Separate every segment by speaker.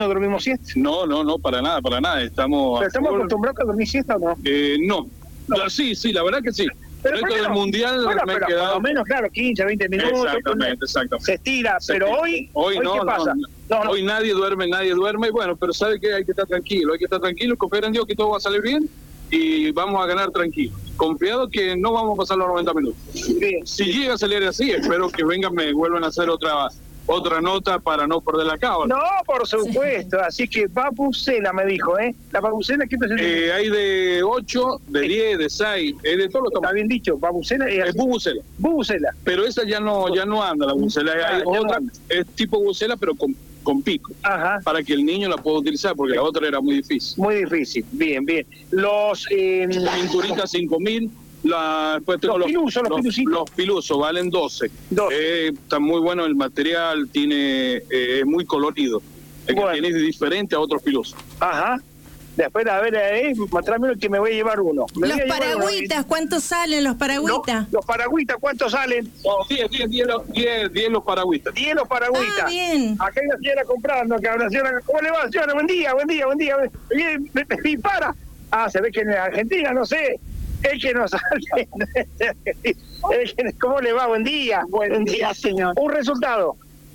Speaker 1: no dormimos siesta.
Speaker 2: No, para nada. Estamos
Speaker 1: acostumbrados a dormir siesta o no?
Speaker 2: No. Sí, la verdad que sí.
Speaker 1: Pero
Speaker 2: esto del mundial me he quedado...
Speaker 1: Por lo menos, claro, 15, 20 minutos.
Speaker 2: Exactamente.
Speaker 1: Se estira, pero hoy
Speaker 2: no,
Speaker 1: ¿qué pasa? No.
Speaker 2: Hoy nadie duerme, bueno, pero sabe que hay que estar tranquilo, confiar en Dios que todo va a salir bien y vamos a ganar tranquilo. Confiado que no vamos a pasar los 90 minutos.
Speaker 1: Bien.
Speaker 2: Si llega a salir así, espero que me vuelvan a hacer otra nota para no perder la cábala.
Speaker 1: No, por supuesto, así que Babucela me dijo, ¿La Babucela qué presenta?
Speaker 2: Hay de 8, de 10, de 6, de todos los tamaños.
Speaker 1: Está bien dicho, Babucela
Speaker 2: es Bubucela.
Speaker 1: Bubucela.
Speaker 2: Pero esa ya no anda, la Bubucela. Hay otra, es tipo Bubucela, pero con pico.
Speaker 1: Ajá.
Speaker 2: Para que el niño la pueda utilizar, porque la otra era muy difícil.
Speaker 1: Muy difícil, bien. Los...
Speaker 2: Pinturitas 5.000. Los pilusos valen 12. Está muy bueno el material, es muy colorido. Tiene diferente a otros pilusos.
Speaker 1: Ajá. Después, a ver, mostrame uno que me voy a llevar uno.
Speaker 3: Los paragüitas, ¿cuántos salen los paragüitas?
Speaker 1: Los paragüitas, ¿cuántos salen?
Speaker 2: 10 los paragüitas.
Speaker 1: 10 los paragüitas.
Speaker 3: Ah, bien.
Speaker 1: Acá hay una señora comprando, ¿cómo le va, señora? Buen día. Y para. Se ve que en Argentina, no sé. Es que no sale. ¿Cómo le va? Buen día.
Speaker 4: Buen día, señor.
Speaker 1: ¿Un resultado?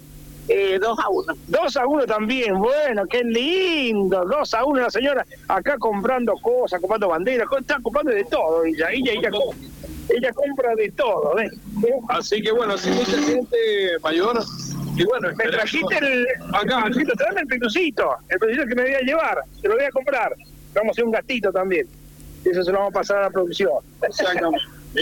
Speaker 4: 2-1.
Speaker 1: 2-1 también, bueno, qué lindo. 2-1 la señora acá comprando cosas, comprando banderas, está comprando de todo. Ella compra de todo, ¿ves?
Speaker 2: Así que bueno, si mucha gente mayor. Y bueno,
Speaker 1: me trajiste tráeme el pelucito que me voy a llevar, se lo voy a comprar. Vamos a hacer un gatito también. Eso se lo vamos a pasar a la producción.
Speaker 2: Exactamente.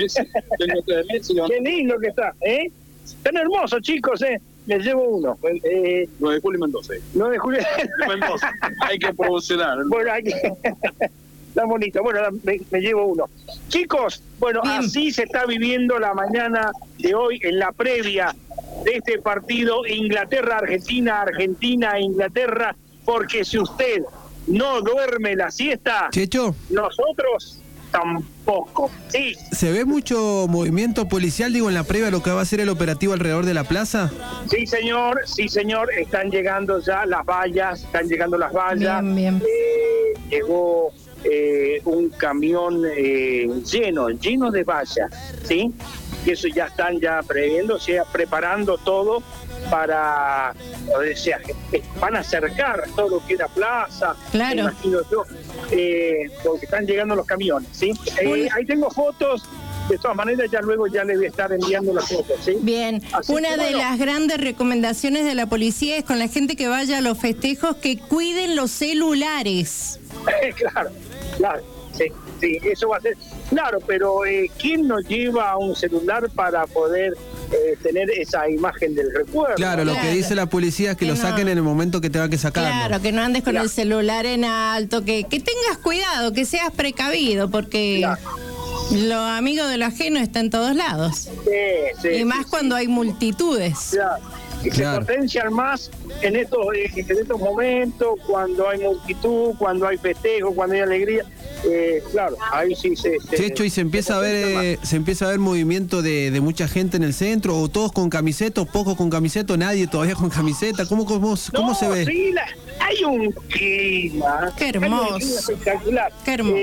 Speaker 1: Qué lindo que está, Están hermosos, chicos, Les llevo uno.
Speaker 2: 9 de julio y Mendoza.
Speaker 1: 9 de julio
Speaker 2: Mendoza. Hay que promocionar.
Speaker 1: Bueno, está bonito. Bueno, me llevo uno. Chicos, bueno, bien. Así se está viviendo la mañana de hoy en la previa de este partido Inglaterra-Argentina, Argentina-Inglaterra, porque si usted no duerme la siesta,
Speaker 5: Checho,
Speaker 1: nosotros tampoco. Sí.
Speaker 5: ¿Se ve mucho movimiento policial, en la previa a lo que va a ser el operativo alrededor de la plaza?
Speaker 1: Sí, señor. Están llegando ya las vallas,
Speaker 3: Bien.
Speaker 1: Llegó un camión lleno de vallas, ¿sí? Y eso ya están previendo, preparando todo para, van a acercar todo lo que era plaza,
Speaker 3: claro.
Speaker 1: Imagino yo, porque están llegando los camiones, ¿sí? Ahí tengo fotos. De todas maneras, luego le voy a estar enviando las fotos, ¿sí?
Speaker 3: Bien. Una de las grandes recomendaciones de la policía es con la gente que vaya a los festejos que cuiden los celulares.
Speaker 1: Claro, sí, eso va a ser. Claro, pero ¿quién nos lleva un celular para poder tener esa imagen del recuerdo?
Speaker 5: Claro, lo que dice la policía es que lo saquen en el momento que tenga que sacarlo.
Speaker 3: Claro, que no andes con el celular en alto, que tengas cuidado, que seas precavido, porque los amigos de lo ajeno están en todos lados.
Speaker 1: Sí,
Speaker 3: y más cuando hay multitudes.
Speaker 1: Y se potencian más en estos momentos, cuando hay multitud, cuando hay festejo, cuando hay alegría. Claro, ahí sí
Speaker 5: Checho, y se empieza a ver movimiento de mucha gente en el centro, o todos con camiseta, o pocos con camiseta, o nadie todavía con camiseta. ¿Cómo se ve?
Speaker 1: Sí, hay un clima.
Speaker 3: Qué hermoso.
Speaker 1: Espectacular.
Speaker 3: Qué hermoso.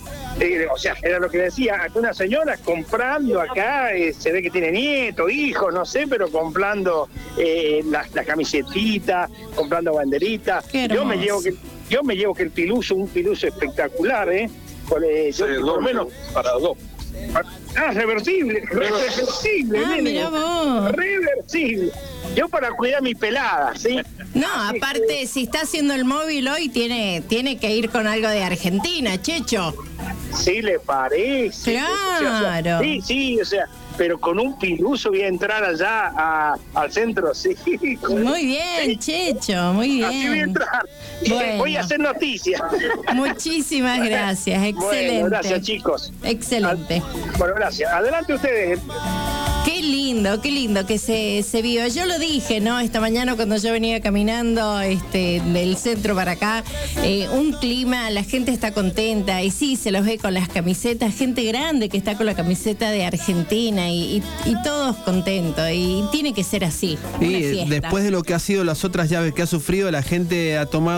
Speaker 1: Era lo que decía, acá una señora comprando acá, se ve que tiene nietos, hijos, no sé, pero comprando la camisetita, comprando banderitas. Yo me llevo que un piluso espectacular, por lo menos
Speaker 2: para 2.
Speaker 1: Reversible.
Speaker 3: Mirá vos.
Speaker 1: Reversible. Yo para cuidar mi pelada, ¿sí?
Speaker 3: No, aparte, si está haciendo el móvil hoy, tiene que ir con algo de Argentina, Checho.
Speaker 1: Sí, le parece.
Speaker 3: Claro.
Speaker 1: Sí, pero con un piluso voy a entrar allá al centro, sí.
Speaker 3: Muy bien, Checho, muy bien.
Speaker 1: Así voy a entrar.
Speaker 3: Bueno.
Speaker 1: Voy a hacer noticias.
Speaker 3: Muchísimas gracias, excelente.
Speaker 1: Bueno, gracias, chicos.
Speaker 3: Excelente.
Speaker 1: Bueno, gracias. Adelante ustedes.
Speaker 3: Qué lindo. lindo que se viva. Yo lo dije, ¿no? Esta mañana cuando yo venía caminando del centro para acá, un clima, la gente está contenta y sí, se los ve con las camisetas, gente grande que está con la camiseta de Argentina y todos contentos y tiene que ser así.
Speaker 5: Y después de lo que ha sido las otras llaves que ha sufrido, la gente ha tomado